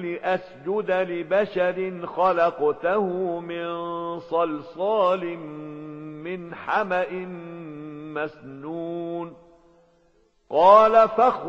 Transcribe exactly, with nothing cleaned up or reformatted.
لأسجد لبشر خلقته من صلصال من حمأ مسنون قال فاخرج